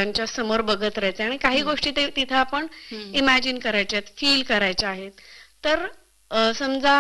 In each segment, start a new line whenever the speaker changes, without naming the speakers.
डोळ्यांच्या समोर बघत राहायचं आणि काही गोष्टी तिथं आपण इमॅजिन करायच्या आहेत, फील करायच्या आहेत. तर समजा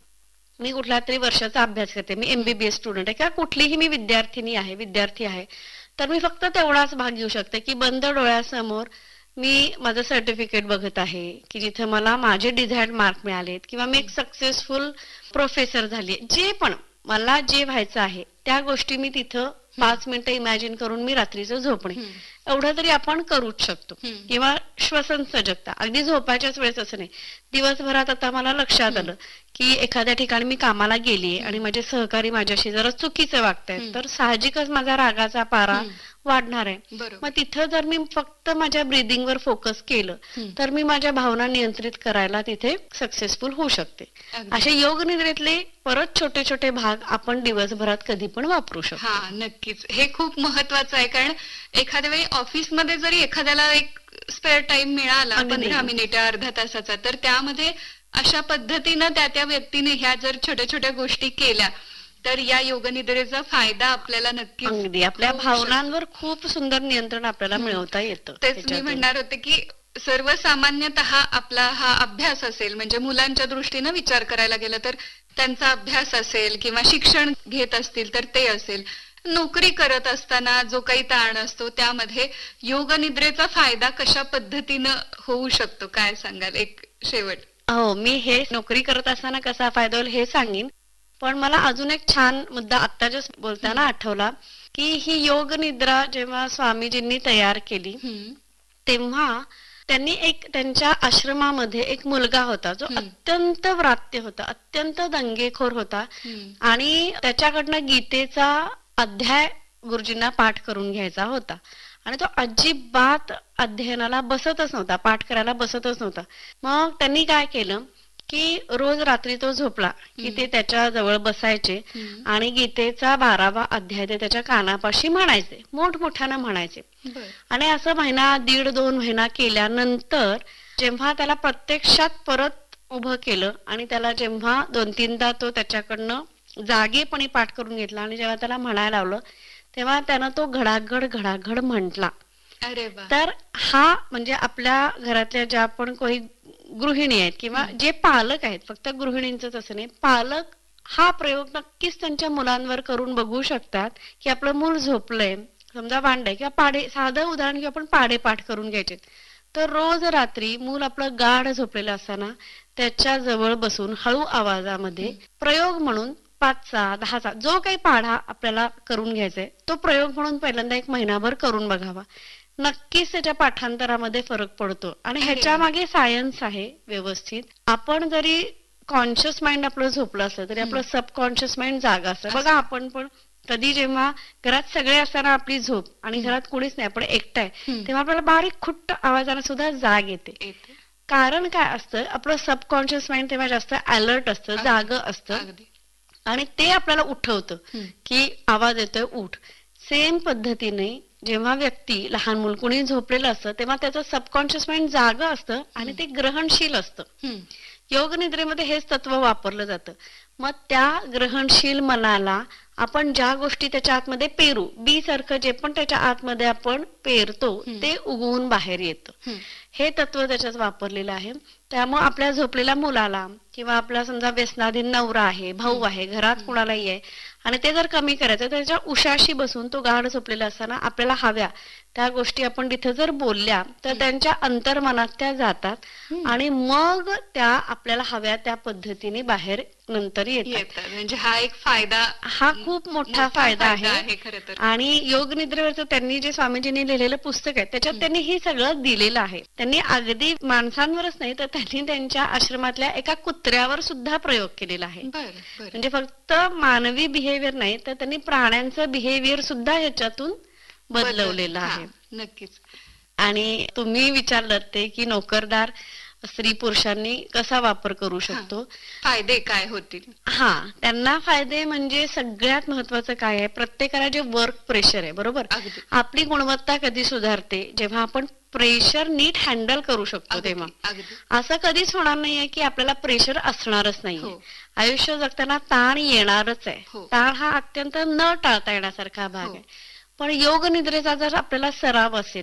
मी कुठल्या तरी वर्षाचा अभ्यास करते, मी MBBS स्टुडंट आहे किंवा कुठलीही मी विद्यार्थी आहे, तर मी फक्त तेवढाच भाग घेऊ शकते की बंद डोळ्यासमोर मी माझं सर्टिफिकेट बघत आहे की जिथे मला माझे डिझायर्ड मार्क मिळालेत किंवा मी एक सक्सेसफुल प्रोफेसर झाली. जे पण मला जे व्हायचं आहे त्या गोष्टी मी तिथं 5 मिनिटं इमॅजिन करून मी रात्रीचं झोपणे, एवढं तरी आपण करूच शकतो. किंवा श्वसन सजगता, अगदी झोपायच्याच वेळेस असं नाही, दिवसभरात आता मला लक्षात आलं की एखाद्या ठिकाणी मी कामाला गेलीये आणि माझे सहकारी माझ्याशी जरा चुकीचं वागतायत, तर साहजिकच माझा रागाचा पारा वाढणार आहे. मग तिथं जर मी फक्त माझ्या ब्रीदिंगवर फोकस केलं तर मी माझ्या भावना नियंत्रित करायला तिथे सक्सेसफुल होऊ शकते. असे योग निद्रेतले परत छोटे छोटे भाग आपण दिवसभरात कधी पण वापरू शकतो.
हा, नक्कीच. हे खूप महत्वाचं आहे, कारण एखाद्या वेळी ऑफिसमध्ये जरी एखाद्याला एक स्पेअर टाइम मिळाला 15 मिनिटे अर्धा तासाचा, तर त्यामध्ये अशा पद्धतीनं त्या व्यक्तीने ह्या जर छोट्या छोट्या गोष्टी केल्या तर या योगनिद्रेचा फायदा आपल्याला नक्कीच,
अगदी आपल्या भावनांवर खूप सुंदर नियंत्रण आपल्याला मिळवता येतं.
तेच मी म्हणणार होते की सर्वसामान्यतः आपला हा अभ्यास असेल, म्हणजे मुलांच्या दृष्टीनं विचार करायला गेलं तर त्यांचा अभ्यास असेल किंवा शिक्षण घेत असतील तर ते असेल, नोकरी करत असताना जो काही ताण असतो त्यामध्ये योगनिद्रेचा फायदा कशा पद्धतीनं होऊ शकतो, काय सांगाल एक शेवट?
हो, मी हे नोकरी करत असताना कसा फायदा होईल हे सांगेन, पण मला अजून एक छान मुद्दा आत्ताच्या बोलताना आठवला की ही योग निद्रा जेव्हा स्वामीजींनी तयार केली तेव्हा त्यांनी एक त्यांच्या आश्रमामध्ये एक मुलगा होता जो अत्यंत व्रात्य होता, अत्यंत दंगेखोर होता आणि त्याच्याकडनं गीतेचा अध्याय गुरुजींना पाठ करून घ्यायचा होता आणि तो अजिबात अध्ययनाला बसतच नव्हता, पाठ करायला बसतच नव्हता. मग त्यांनी काय केलं की रोज रात्री तो झोपला की ते त्याच्या जवळ बसायचे आणि गीतेचा 12वा अध्याय ते त्याच्या कानापाशी म्हणायचे, मोठमोठ्यानं म्हणायचे. आणि असं महिना, 1.5-2 महिना केल्यानंतर जेव्हा त्याला प्रत्यक्षात परत उभं केलं आणि त्याला जेव्हा 2-3दा तो त्याच्याकडनं जागेपणी पाठ करून घेतला आणि जेव्हा त्याला म्हणायला लावलं तेव्हा त्यानं तो घडाघड म्हटला. तर हा म्हणजे आपल्या घरातल्या ज्या पण काही गृहिणी आहेत किंवा जे पालक आहेत, फक्त गृहिणींचंच असं नाही, पालक हा प्रयोग नक्कीच त्यांच्या मुलांवर करून बघू शकतात की आपलं मूल झोपलंय, समजा वांडे किंवा पाढे, साधं उदाहरण किंवा आपण पाढे पाठ करून घ्यायचे, तर रोज रात्री मूल आपलं गाढ झोपलेलं असताना त्याच्या जवळ बसून हळू आवाजामध्ये प्रयोग म्हणून 5चा 10चा जो काही पाढा आपल्याला करून घ्यायचाय तो प्रयोग म्हणून पहिल्यांदा 1 महिनाभर करून बघावा. नक्कीच त्याच्या पाठांतरामध्ये फरक पडतो आणि ह्याच्या मागे सायन्स आहे व्यवस्थित. आपण जरी कॉन्शियस माइंड आपलं झोपलं असलं तरी आपलं सबकॉन्शियस माइंड जागा असतं. बघा, आपण पण कधी जेव्हा घरात सगळे असताना आपली झोप आणि घरात कोणीच नाही, आपण एकटाय, तेव्हा आपल्याला बारीक खुट्ट आवाजाने सुद्धा जाग येते. कारण काय असतं, आपलं सबकॉन्शियस माइंड तेव्हा जास्त अलर्ट असतं, जाग असतं आणि ते आपल्याला उठवतं की आवाज येतोय, उठ. सेम पद्धतीने जेव्हा व्यक्ती, लहान मूल कोणी झोपलेलं असतं तेव्हा त्याचं सबकॉन्शियस माइंड जागं असतं आणि ते ग्रहणशील असतं. योग निद्रेमध्ये हेच तत्व वापरलं जातं. मग त्या ग्रहणशील मनाला आपण ज्या गोष्टी त्याच्या आतमध्ये पेरू, बी सारखं जे पण त्याच्या आतमध्ये आपण पेरतो ते उगवून बाहेर येतं. हे तत्व त्याच्यात वापरलेलं आहे. त्यामुळे आपल्या झोपलेल्या मुलाला किंवा आपला समजा व्यसनाधीन नवरा आहे, भाऊ आहे, घरात कुणालाही आहे आणि ते जर कमी करायचं, त्याच्या उशाशी बसून तो गाढ झोपलेला असताना आपल्याला हव्या त्या गोष्टी आपण तिथे जर बोलल्या तर त्यांच्या अंतर्मनात त्या जातात आणि मग त्या आपल्याला हव्या त्या पद्धतीने बाहेर नंतर येतात.
म्हणजे हा एक फायदा, हा
खूप मोठा फायदा आहे. आणि योग निद्रेवरचं त्यांनी जे स्वामीजींनी लिहिलेलं पुस्तक आहे त्याच्यात त्यांनी हे सगळं दिलेलं आहे. त्यांनी अगदी माणसांवरच नाही तर त्यांनी त्यांच्या आश्रमातल्या एका कुत्र्यावर सुद्धा प्रयोग केलेला आहे. म्हणजे फक्त मानवी बिहेवियर नाही तर त्यांनी प्राण्यांचं बिहेवियर सुद्धा ह्याच्यातून बदलवलेलं आहे.
नक्कीच.
आणि तुम्ही विचारलं ते की नोकरदार स्त्री पुरुषांनी कसा वापर करू शकतो,
फायदे काय होतील?
त्यांना फायदे म्हणजे सगळ्यात महत्वाचं काय आहे, प्रत्येकाला जे वर्क प्रेशर आहे, बरोबर, आपली गुणवत्ता कधी सुधारते जेव्हा आपण प्रेशर नीट हँडल करू शकतो. तेव्हा असं कधीच होणार नाहीये की आपल्याला प्रेशर असणारच नाहीये. आयुष्य जगताना ताण येणारच आहे. ताण हा अत्यंत न टाळता येण्यासारखा भाग आहे. पण योग निद्रेचा जर आपल्याला सराव असेल